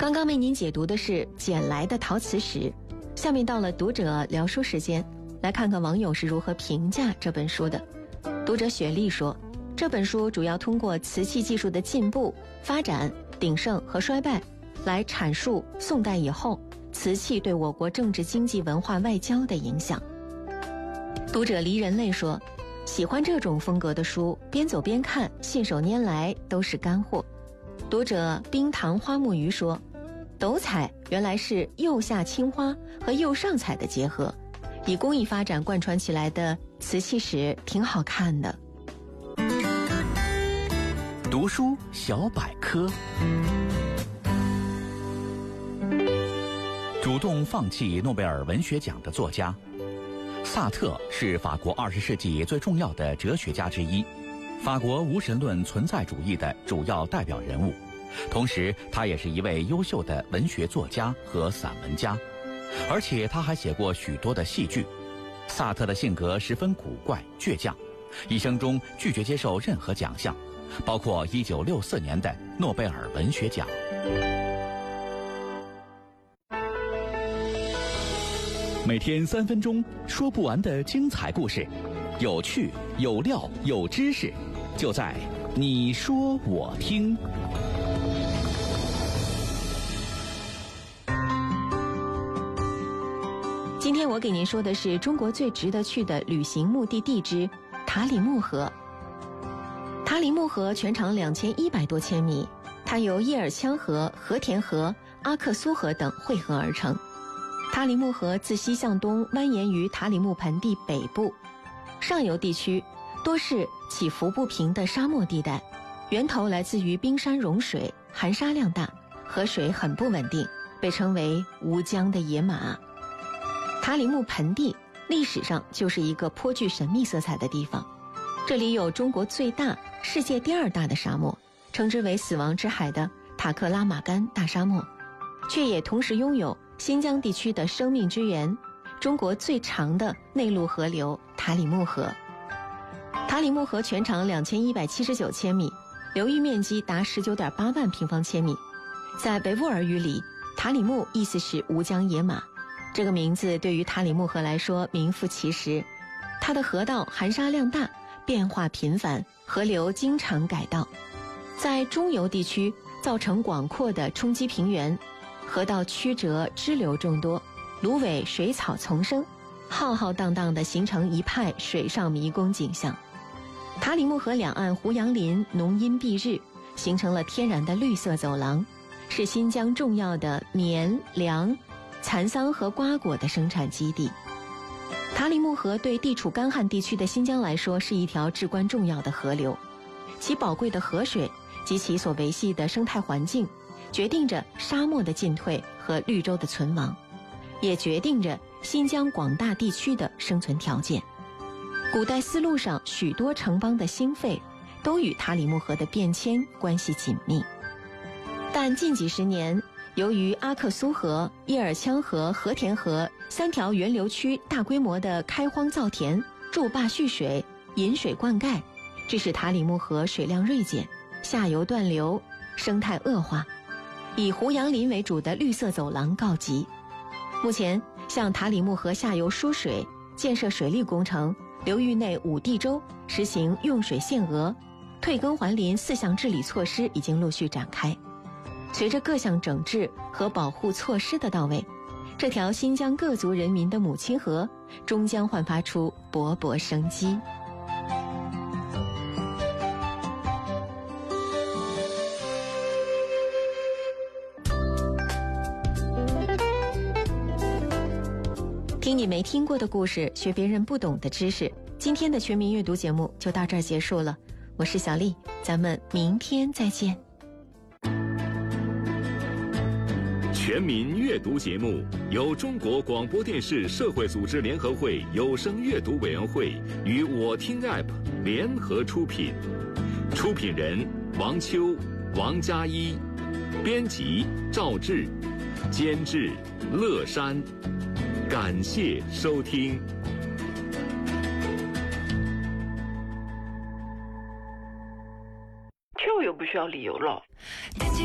刚刚为您解读的是捡来的陶瓷石，下面到了读者聊书时间，来看看网友是如何评价这本书的。读者雪莉说，这本书主要通过瓷器技术的进步、发展、鼎盛和衰败，来阐述宋代以后瓷器对我国政治、经济、文化、外交的影响。读者离人类说，喜欢这种风格的书，边走边看，信手拈来都是干货。读者冰糖花木鱼说，斗彩原来是釉下青花和釉上彩的结合，以工艺发展贯穿起来的瓷器史挺好看的。 读书小百科。主动放弃诺贝尔文学奖的作家萨特是法国20世纪最重要的哲学家之一，法国无神论存在主义的主要代表人物，同时他也是一位优秀的文学作家和散文家，而且他还写过许多的戏剧。萨特的性格十分古怪倔强，一生中拒绝接受任何奖项，包括1964年的诺贝尔文学奖。每天3分钟，说不完的精彩故事，有趣有料有知识，就在你说我听。 今天我给您说的是中国最值得去的旅行目的地之塔里木河。塔里木河全长2100多千米，它由叶尔羌河、和田河、阿克苏河等汇合而成。塔里木河自西向东蜿蜒于塔里木盆地北部，上游地区多是起伏不平的沙漠地带，源头来自于冰山融水，含沙量大，河水很不稳定，被称为吴江的野马。塔里木盆地历史上就是一个颇具神秘色彩的地方，这里有中国最大、世界第2大的沙漠，称之为死亡之海的塔克拉玛干大沙漠，却也同时拥有新疆地区的生命之源，中国最长的内陆河流塔里木河。塔里木河全长2179千米，流域面积达19.8万平方千米。在维吾尔语里，塔里木意思是吴江野马，这个名字对于塔里木河来说名副其实。它的河道含沙量大，变化频繁，河流经常改道，在中游地区造成广阔的冲积平原，河道曲折，支流众多，芦苇水草丛生，浩浩荡荡地形成一派水上迷宫景象。塔里木河两岸胡杨林浓荫蔽日，形成了天然的绿色走廊，是新疆重要的棉、粮、蚕桑和瓜果的生产基地。塔里木河对地处干旱地区的新疆来说是一条至关重要的河流，其宝贵的河水及其所维系的生态环境决定着沙漠的进退和绿洲的存亡，也决定着新疆广大地区的生存条件。古代丝路上许多城邦的兴废都与塔里木河的变迁关系紧密，但近几十年，由于阿克苏河、叶尔羌河、和田河3条源流区大规模的开荒造田、筑坝蓄水、引水灌溉，致使塔里木河水量锐减，下游断流，生态恶化，以胡杨林为主的绿色走廊告急。目前向塔里木河下游输水、建设水利工程、流域内5地州实行用水限额、退耕还林4项治理措施已经陆续展开。随着各项整治和保护措施的到位，这条新疆各族人民的母亲河终将焕发出勃勃生机。听你没听过的故事，学别人不懂的知识。今天的全民阅读节目就到这儿结束了，我是小丽，咱们明天再见。 全民阅读节目由中国广播电视社会组织联合会有声阅读委员会与我听 App 联合出品，出品人王秋、王佳一，编辑赵志，监制乐山。感谢收听。 这又不需要理由了。